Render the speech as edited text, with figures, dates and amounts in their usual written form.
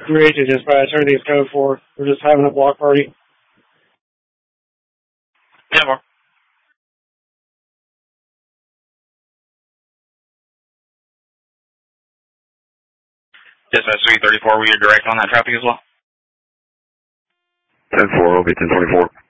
3 to dispatch. Everything's code 4. We're just having a block party. Yeah, more. Dispatch 334, were you direct on that traffic as well? 10-4, will be 1024.